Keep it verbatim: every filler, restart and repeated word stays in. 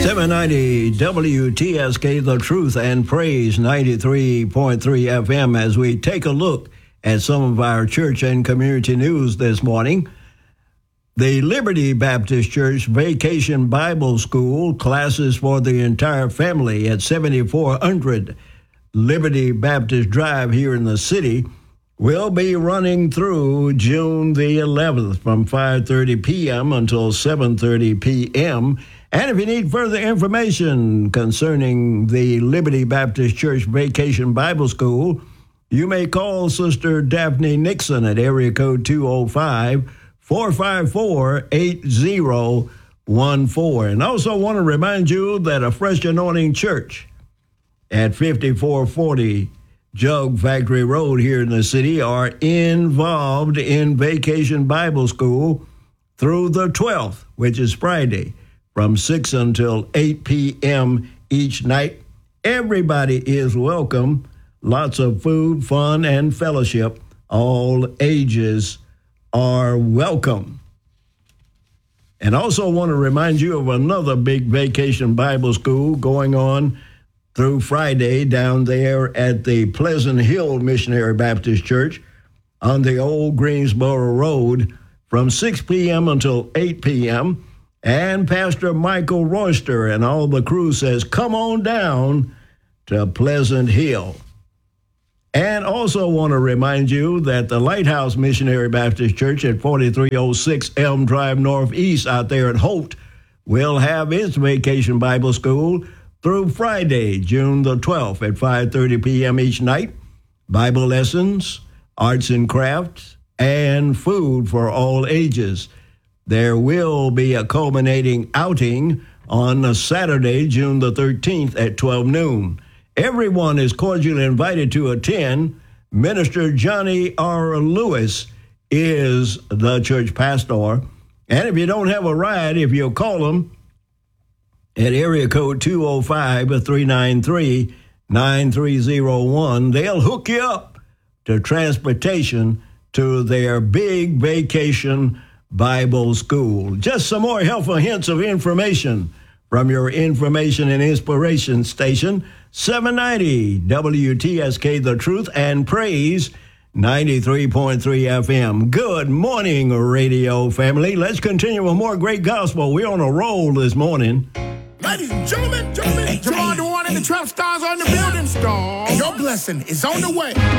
seven ninety W T S K, The Truth and Praise, ninety-three point three F M, as we take a look at some of our church and community news this morning. The Liberty Baptist Church Vacation Bible School classes for the entire family at seventy-four hundred Liberty Baptist Drive here in the city will be running through June the eleventh from five thirty p.m. until seven thirty p.m. And if you need further information concerning the Liberty Baptist Church Vacation Bible School, you may call Sister Daphne Nixon at area code two oh five, four five four, eight oh one four. And I also want to remind you that a Fresh Anointing Church at fifty-four forty Jug Factory Road here in the city are involved in Vacation Bible School through the twelfth, which is Friday, from six until eight p.m. each night. Everybody is welcome. Lots of food, fun, and fellowship. All ages are welcome. And also want to remind you of another big Vacation Bible School going on through Friday down there at the Pleasant Hill Missionary Baptist Church on the old Greensboro Road from six p.m. until eight p.m., and Pastor Michael Royster and all the crew says, come on down to Pleasant Hill. And also want to remind you that the Lighthouse Missionary Baptist Church at forty-three oh six Elm Drive Northeast out there at Holt will have its Vacation Bible School through Friday, June the twelfth at five thirty p.m. each night. Bible lessons, arts and crafts, and food for all ages. There will be a culminating outing on a Saturday, June the thirteenth at twelve noon. Everyone is cordially invited to attend. Minister Johnny R. Lewis is the church pastor. And if you don't have a ride, if you'll call him at area code two oh five, three nine three, nine three oh one, they'll hook you up to transportation to their big Vacation Bible School. Just some more helpful hints of information from your information and inspiration station, seven ninety W T S K, The Truth and Praise, ninety-three point three F M. Good morning, radio family. Let's continue with more great gospel. We're on a roll this morning. Ladies and gentlemen, gentlemen, hey, hey, Jamar, hey, the one and hey, the trap stars on the hey, building star. Hey, your blessing is on the way.